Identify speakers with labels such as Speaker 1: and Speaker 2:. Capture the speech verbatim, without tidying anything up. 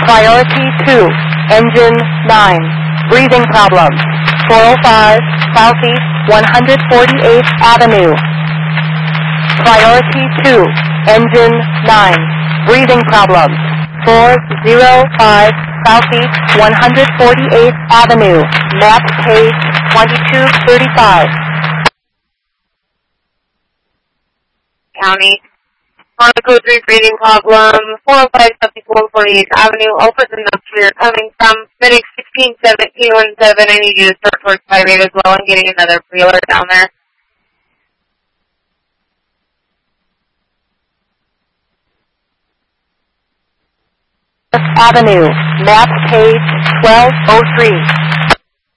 Speaker 1: Priority two, engine nine, breathing problems. four oh five Southeast one hundred forty-eighth Avenue. Priority two, engine nine, breathing problems. four oh five Southeast one hundred forty-eighth Avenue. Map page twenty-two thirty-five.
Speaker 2: County. Monaco three breathing problem, four oh five Southeast one forty-eighth Avenue, open enough clear coming from Medic sixteen seventeen seventeen. I need you to start towards five eight as well. I'm getting another prealer down there.
Speaker 1: Avenue, map page twelve oh three.